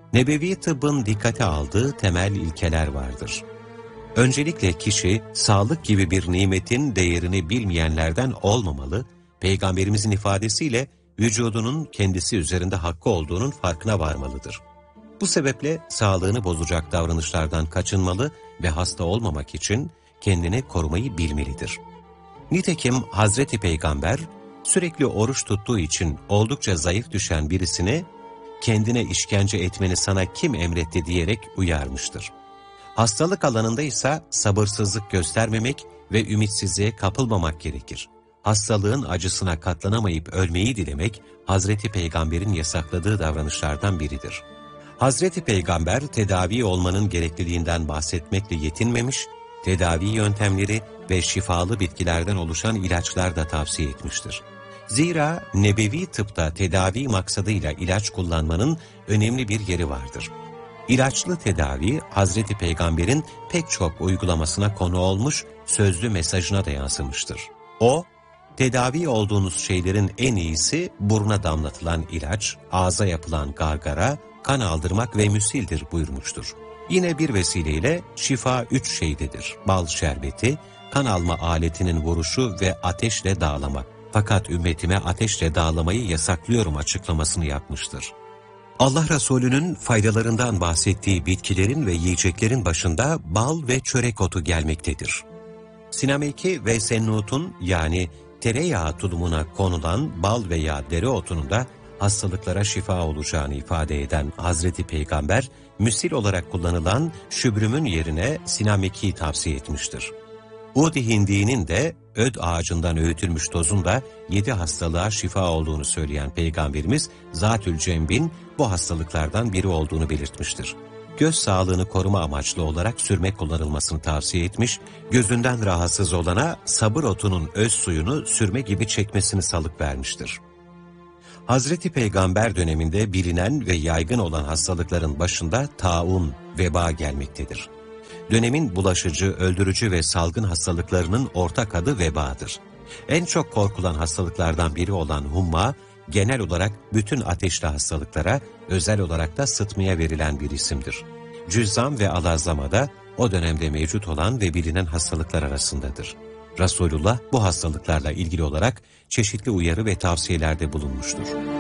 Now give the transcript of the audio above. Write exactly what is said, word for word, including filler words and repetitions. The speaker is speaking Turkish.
Nebevi tıbbın dikkate aldığı temel ilkeler vardır. Öncelikle kişi, sağlık gibi bir nimetin değerini bilmeyenlerden olmamalı, Peygamberimizin ifadesiyle vücudunun kendisi üzerinde hakkı olduğunun farkına varmalıdır. Bu sebeple sağlığını bozacak davranışlardan kaçınmalı ve hasta olmamak için kendini korumayı bilmelidir. Nitekim Hazreti Peygamber, sürekli oruç tuttuğu için oldukça zayıf düşen birisini, kendine işkence etmeni sana kim emretti diyerek uyarmıştır. Hastalık alanında ise sabırsızlık göstermemek ve ümitsizliğe kapılmamak gerekir. Hastalığın acısına katlanamayıp ölmeyi dilemek, Hazreti Peygamber'in yasakladığı davranışlardan biridir. Hazreti Peygamber, tedavi olmanın gerekliliğinden bahsetmekle yetinmemiş, tedavi yöntemleri ve şifalı bitkilerden oluşan ilaçlar da tavsiye etmiştir. Zira nebevi tıpta tedavi maksadıyla ilaç kullanmanın önemli bir yeri vardır. İlaçlı tedavi, Hazreti Peygamber'in pek çok uygulamasına konu olmuş, sözlü mesajına da yansımıştır. O, tedavi olduğunuz şeylerin en iyisi buruna damlatılan ilaç, ağza yapılan gargara, kan aldırmak ve müsildir buyurmuştur. Yine bir vesileyle şifa üç şeydedir: bal şerbeti, kan alma aletinin vuruşu ve ateşle dağlamak. Fakat ümmetime ateşle dağlamayı yasaklıyorum açıklamasını yapmıştır. Allah Resulü'nün faydalarından bahsettiği bitkilerin ve yiyeceklerin başında bal ve çörek otu gelmektedir. Sinameki ve sennutun yani tereyağı tulumuna konulan bal veya dereotunun da hastalıklara şifa olacağını ifade eden Hazreti Peygamber, müsil olarak kullanılan şübrümün yerine sinameki tavsiye etmiştir. Udi hindiğinin de öd ağacından öğütülmüş tozun da yedi hastalığa şifa olduğunu söyleyen Peygamberimiz, Zatül Cembin bu hastalıklardan biri olduğunu belirtmiştir. Göz sağlığını koruma amaçlı olarak sürme kullanılmasını tavsiye etmiş, gözünden rahatsız olana sabır otunun öz suyunu sürme gibi çekmesini salık vermiştir. Hazreti Peygamber döneminde bilinen ve yaygın olan hastalıkların başında taun, veba gelmektedir. Dönemin bulaşıcı, öldürücü ve salgın hastalıklarının ortak adı vebadır. En çok korkulan hastalıklardan biri olan humma, genel olarak bütün ateşli hastalıklara, özel olarak da sıtmaya verilen bir isimdir. Cüzzam ve alazlama da o dönemde mevcut olan ve bilinen hastalıklar arasındadır. Resulullah bu hastalıklarla ilgili olarak çeşitli uyarı ve tavsiyelerde bulunmuştur.